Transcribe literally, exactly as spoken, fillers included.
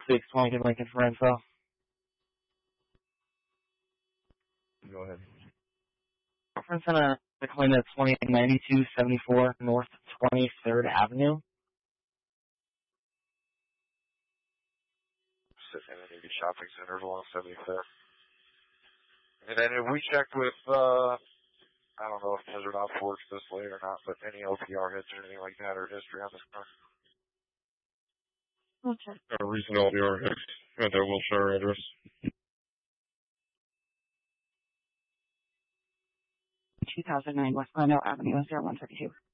six twenty Lincoln for info. Go ahead. Reference on a the claim that's twenty ninety-two seventy-four North twenty-third Avenue. Sitting in the shopping center along seventy-fifth. And then if we checked with, uh, I don't know if Desert Ops works this way or not, but any O P R hits or anything like that or history on this car. Okay. Got a recent L D R hit at that Wilshire address. two thousand nine West Glendale Avenue, zero one thirty-two.